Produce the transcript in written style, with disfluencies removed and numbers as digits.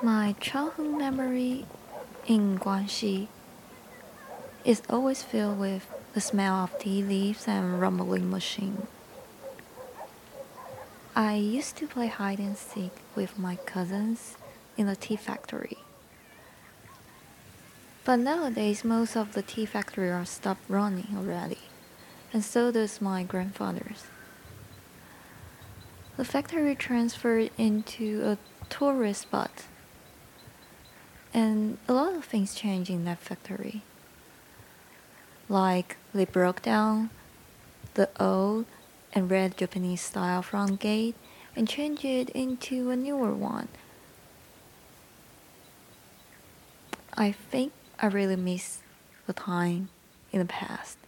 My childhood memory in Guangxi is always filled with the smell of tea leaves and rumbling machine. I used to play hide and seek with my cousins in the tea factory. But nowadays, most of the tea factory are stopped running already, and so does my grandfather's. The factory transferred into a tourist spot, and a lot of things changed in that factory. Like they broke down the old and red Japanese style front gate and changed it into a newer one. I think I really miss the time in the past.